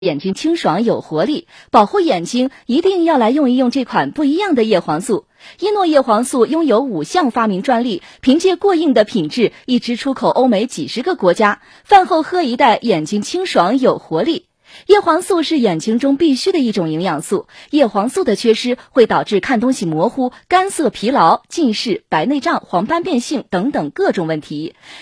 眼睛清爽有活力，保护眼睛一定要来用一用这款不一样的叶黄素。伊诺叶黄素拥有5项发明专利，凭借过硬的品质，一直出口欧美几十个国家。饭后喝一袋，眼睛清爽有活力。叶黄素是眼睛中必须的一种营养素，叶黄素的缺失会导致看东西模糊、干涩、疲劳、近视、白内障、黄斑变性等等各种问题。